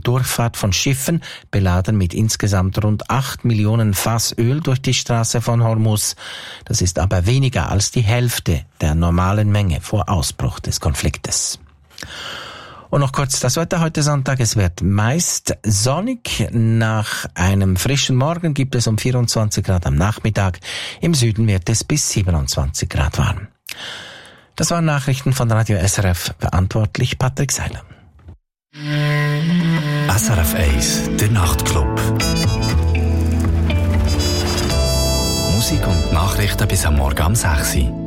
Durchfahrt von Schiffen, beladen mit insgesamt rund 8 Millionen Fass Öl durch die Straße von Hormuz. Das ist aber weniger als die Hälfte der normalen Menge vor Ausbruch des Konfliktes. Und noch kurz das Wetter heute Sonntag. Es wird meist sonnig. Nach einem frischen Morgen gibt es um 24 Grad am Nachmittag. Im Süden wird es bis 27 Grad warm. Das waren Nachrichten von Radio SRF. Verantwortlich Patrick Seiler. SRF 1, der Nachtclub. Musik und Nachrichten bis am Morgen um 6 Uhr.